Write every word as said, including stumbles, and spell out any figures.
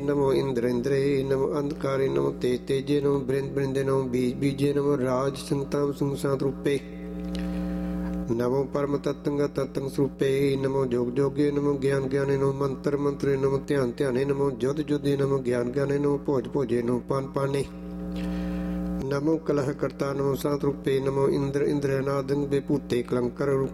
ਨਮੋ ਇੰਦਰ ਇੰਦਰੇ ਨਮੋ ਅੰਧਕਾਰੇ ਨਮੋ ਤੇਜ ਤੇਜੇ ਨਮੋ ਬ੍ਰਿੰਦ ਬ੍ਰਿੰਦੇ ਨਮੋ ਬੀਜ ਬੀਜੇ ਨਮੋ ਰਾਜ ਸੰਤਾਮ ਸੰਸਾਤ ਰੂਪੇ ਨਮੋ ਪਰਮ ਤਤੰਗ ਤਤੰਗ ਸਰੂਪੇ ਨਮੋ ਜੋਗ ਜੋਗੇ ਨਮੋ ਗਿਆਨ ਗਿਆਨੇ ਨਮੋ ਮੰਤਰ ਮੰਤਰੇ ਨਮੋ ਧਿਆਨ ਧਿਆਨੇ ਨਮੋ ਜੁਧ ਜੁਧੇ ਨਮੋ ਗਿਆਨ ਗਿਆਨੇ ਨਮੋ ਭੋਜ ਭੋਜੇ ਨਮੋ ਪਾਨ ਪਾਨੇ ਨਮੋ ਕਲਹ ਕਰਤਾ ਨਮੋ ਸਾਤ ਰੂਪੇ ਨਮੋ ਇੰਦਰ ਇੰਦਰ ਨਾਦੰ ਵਿਭੂਤੇ ਕਲੰਕਰ